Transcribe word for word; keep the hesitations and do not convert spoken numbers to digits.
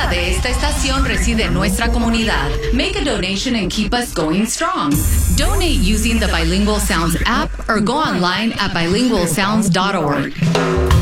renta de esta estación reside en nuestra comunidad. Make a donation and keep us going strong. Donate using the Bilingual Sounds app or go online at bilingual sounds dot org.